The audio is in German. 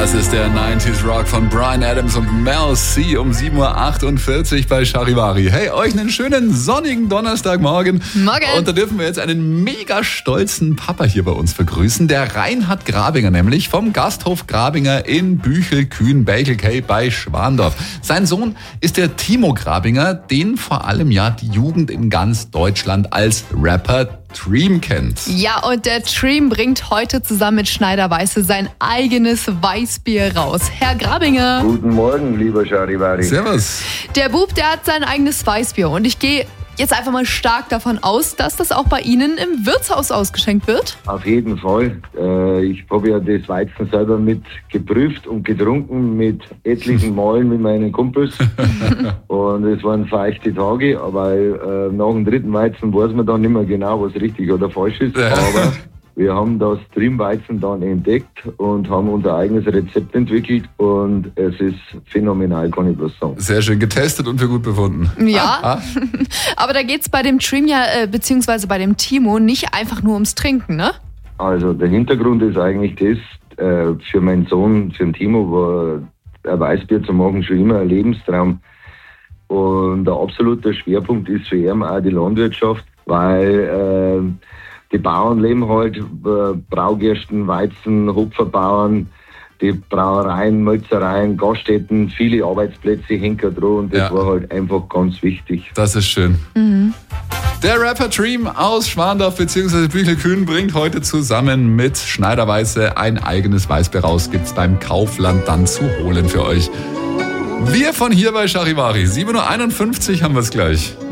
Das ist der 90s Rock von Bryan Adams und Mel C um 7.48 Uhr bei Charivari. Hey, euch einen schönen sonnigen Donnerstagmorgen. Morgen. Und da dürfen wir jetzt einen mega stolzen Papa hier bei uns begrüßen. Der Reinhard Grabinger nämlich vom Gasthof Grabinger in Büchel-Kühn-Bächelkay bei Schwandorf. Sein Sohn ist der Timo Grabinger, den vor allem ja die Jugend in ganz Deutschland als Rapper Dream kennt. Ja, und der Dream bringt heute zusammen mit Schneider Weiße sein eigenes Weißbier raus. Herr Grabinger. Guten Morgen, lieber Charivari. Servus. Der Bub, der hat sein eigenes Weißbier und ich gehe jetzt einfach mal stark davon aus, dass das auch bei Ihnen im Wirtshaus ausgeschenkt wird. Auf jeden Fall. Ich habe ja das Weizen selber mit geprüft und getrunken mit etlichen Malen mit meinen Kumpels. Und es waren feuchte Tage, aber nach dem dritten Weizen weiß man dann nicht mehr genau, was richtig oder falsch ist. Aber wir haben das Dreamweizen dann entdeckt und haben unser eigenes Rezept entwickelt und es ist phänomenal, kann ich bloß sagen. Sehr schön getestet und für gut befunden. Ja, aber da geht's bei dem Dream ja, beziehungsweise bei dem Timo, nicht einfach nur ums Trinken, ne? Also der Hintergrund ist eigentlich das, für meinen Sohn, für den Timo, war ein Weißbier zu machen schon immer ein Lebenstraum. Und der absolute Schwerpunkt ist für ihn auch die Landwirtschaft, weil die Bauern leben halt, Braugersten, Weizen, Hopferbauern, die Brauereien, Mölzereien, Gaststätten, viele Arbeitsplätze hängen dran und das war halt einfach ganz wichtig. Das ist schön. Mhm. Der Rapper Dream aus Schwandorf bzw. Büchel-Kühn bringt heute zusammen mit Schneider Weiße ein eigenes Weißbier raus. Gibt's beim Kaufland dann zu holen für euch. Wir von hier bei Charivari. 7.51 Uhr haben wir es gleich.